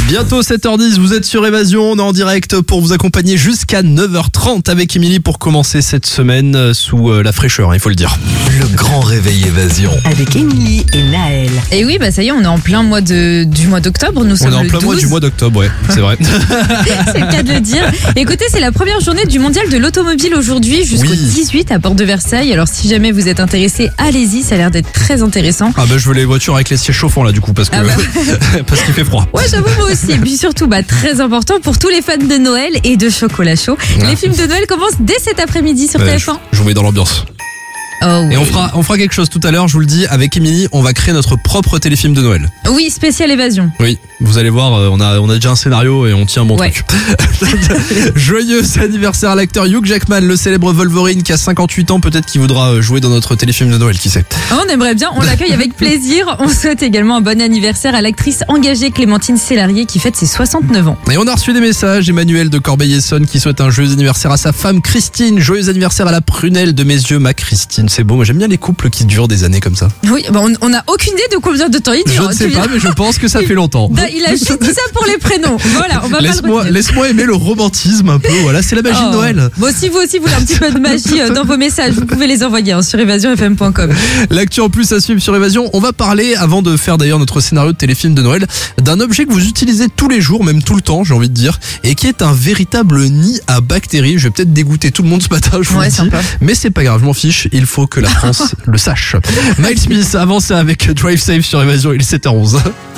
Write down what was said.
Bientôt 7h10, vous êtes sur Évasion, on est en direct pour vous accompagner jusqu'à 9h30 avec Émilie pour commencer cette semaine sous la fraîcheur, il faut le dire. Le grand réveil Évasion. Avec Émilie et Naël. Et oui, ça y est, on est en plein mois du mois d'octobre. Nous sommes On est en le plein 12. mois du mois d'octobre, ouais, c'est vrai. C'est le cas de le dire. Écoutez, c'est la première journée du mondial de l'automobile aujourd'hui jusqu'au 18 à Porte de Versailles. Alors si jamais vous êtes intéressé, allez-y, ça a l'air d'être très intéressant. Ah je veux les voitures avec les sièges chauffants là du coup parce que parce qu'il fait froid. Ouais, j'avoue moi aussi. Et puis surtout, très important pour tous les fans de Noël et de chocolat chaud. Les films de Noël commencent dès cet après-midi sur TF1. Je vous mets dans l'ambiance. Oh, oui. Et on fera quelque chose tout à l'heure, je vous le dis, avec Émilie, on va créer notre propre téléfilm de Noël. Oui, spécial évasion. Oui, vous allez voir, on a déjà un scénario et on tient un bon truc. Joyeux anniversaire à l'acteur Hugh Jackman, le célèbre Wolverine qui a 58 ans, peut-être qu'il voudra jouer dans notre téléfilm de Noël, qui sait. On aimerait bien, on l'accueille avec plaisir. On souhaite également un bon anniversaire à l'actrice engagée Clémentine Célarié qui fête ses 69 ans. Et on a reçu des messages, Emmanuel de Corbeil-Essonnes qui souhaite un joyeux anniversaire à sa femme Christine, joyeux anniversaire à la prunelle de mes yeux, ma Christine. C'est beau, moi j'aime bien les couples qui durent des années comme ça. Oui, on n'a aucune idée de combien de temps il dure. Je ne sais pas, mais je pense que ça fait longtemps. Il a juste dit ça pour les prénoms. Voilà, on va Laisse-moi aimer le romantisme un peu, voilà, c'est la magie de Noël. Bon, si vous aussi voulez un petit peu de magie dans vos messages, vous pouvez les envoyer sur évasionfm.com. L'actu en plus à suivre sur Évasion. On va parler, avant de faire d'ailleurs notre scénario de téléfilm de Noël, d'un objet que vous utilisez tous les jours, même tout le temps, j'ai envie de dire, et qui est un véritable nid à bactéries. Je vais peut-être dégoûter tout le monde ce matin, je vous le dis. Sympa. Mais c'est pas grave, je m'en fiche, il faut que la France le sache. Miles Smith, avancez avec Drive Safe sur Évasion, il est 7h11.